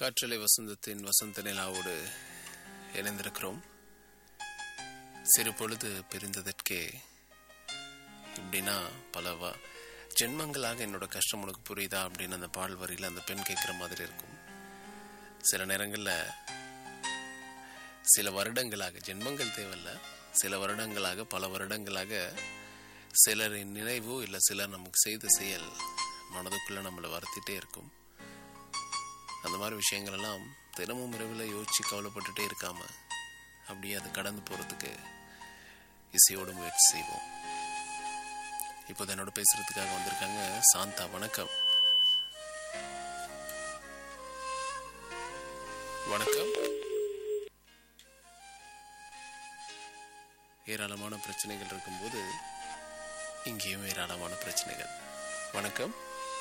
காற்றலை வசந்தத்தின் வசந்த நிலாவோடு இணைந்திருக்கிறோம். சிறு பொழுது பிரிந்ததற்கே இப்படின்னா பல ஜென்மங்களாக என்னோட கஷ்டம் உனக்கு புரியுதா அப்படின்னு அந்த பால் வரியில் அந்த பெண் கேட்குற மாதிரி இருக்கும். சில நேரங்களில் சில வருடங்களாக, ஜென்மங்கள் தேவையில்ல, சில வருடங்களாக, பல வருடங்களாக சிலரின் நினைவோ இல்லை சிலர் நமக்கு செய்த செயல் மனதுக்குள்ளே நம்மளை வருத்திட்டே இருக்கும். அந்த மாதிரி விஷயங்கள் எல்லாம் தினமும் இரவில் யோசித்து கவலைப்பட்டுட்டே இருக்காம அப்படியே அது கடந்து போகிறதுக்கு இசையோடு முயற்சி செய்வோம். இப்போது என்னோட பேசுறதுக்காக வந்திருக்காங்க சாந்தா. வணக்கம். வணக்கம். ஏராளமான பிரச்சனைகள் இருக்கும்போது இங்கேயும் ஏராளமான பிரச்சனைகள். வணக்கம்.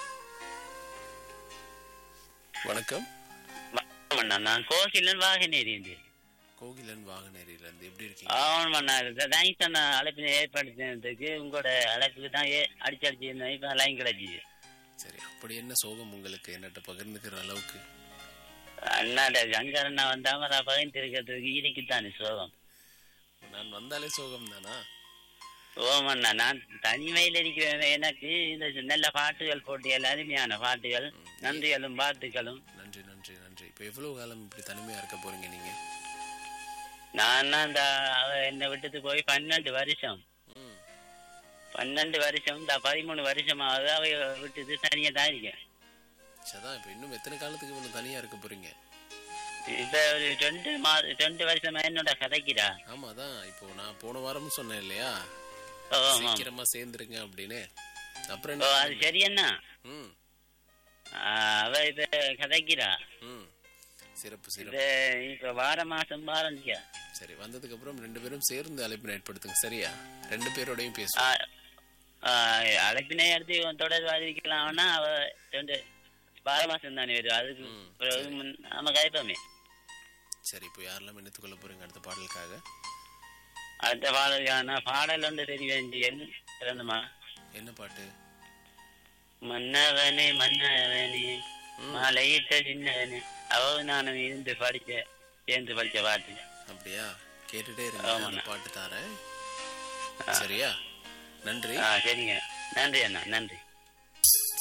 வணக்கம். நான் கோகிலன் வாகனேரி. கோகிலன் வாகனேரியிலிருந்து எப்படி இருக்கீங்க? ஆமாண்ணா, தேங்க்ஸ் அண்ணா. அழைப்பினை ஏற்படுத்தினதுக்கு உங்களோட அழைப்புக்கு தான் அடிச்சு இருந்தேன். இப்போ லைன் கிடைச்சிது. சரி, அப்படி என்ன சோகம் உங்களுக்கு என்னட்ட பகிர்ந்துக்கிற அளவுக்கு? அண்ணாட அண்ணா வந்தாம நான் பகிர்ந்துருக்கிறதுக்கு இருக்குத்தானே சோகம். நான் வந்தாலே சோகம் தானா? ஓமண்ணா, நான் தனிமையில் இருக்கிறேன். எனக்கு இந்த நல்ல பாட்டுகள் போட்டு அருமையான பாட்டுகள், நன்றிகளும் பாட்டுகளும். நன்றி நன்றி நன்றி. இப்போ எவ்வளவு காலம் இப்படி தனிமையா இருக்க போறீங்க நீங்க? நான் இந்த என்னை விட்டுட்டு போய் 12 வருஷம். 12 வருஷம், இந்த 13 வருஷமாவது அவை விட்டுட்டு தனியா தான் இருக்கேன். சதான், இப்போ இன்னும் எத்தனை காலத்துக்கு இவ்வளவு தனியா இருக்க போறீங்க? இப்ப ஒரு 2 வருஷமா என்னோட கதைக்குடா. ஆமா, அதான் இப்போ நான் போன வாரம் சொன்னேன் இல்லையா, சீக்கிரமா சேர்ந்துருங்க அப்படின்னு. அப்புறம் அது சரியண்ணா. அவ இப்ப கதைக்குடா. சிறப்பு சிறப்பு. இப்ப வார மாசம் ஆரம்பிக்க. சரி, வந்ததுக்கு அப்புறம் 2 பேரும் சேர்ந்து அழைப்பினை ஏற்படுத்துங்க. சரியா? 2 பேரோடையும் பேசுவோம். அழைப்பினை எடுத்து தொடர்பாதிக்கலாம்னா அவ 2 வார மாசம் தானே வரும். அதுக்கு நம்ம கதைப்போமே. சரி, இப்போ யாரெல்லாம் இணைத்துக் கொள்ள போறீங்க அடுத்த பாடலுக்காக? அடுத்த பாடலுக்கான பாடல் ஒன்று தெரியுமா? என்ன பாட்டு? மன்னவனே மன்னவனே மலையிட்ட சின்னவனே. நானும் இருந்து சேர்ந்து படிச்ச பாட்டு. அப்படியா? கேட்டுட்டே இருங்க, பாட்டு தாரேன். சரியா? நன்றி. சரிங்க, நன்றி அண்ணா, நன்றி.